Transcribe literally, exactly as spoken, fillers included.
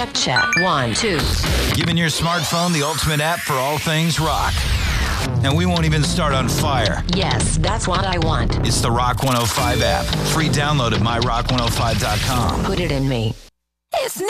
Check, check. One, two. Giving your smartphone the ultimate app for all things rock. And we won't even start on fire. Yes, that's what I want. It's the Rock one oh five app. Free download at my rock one oh five dot com. Put it in me. It's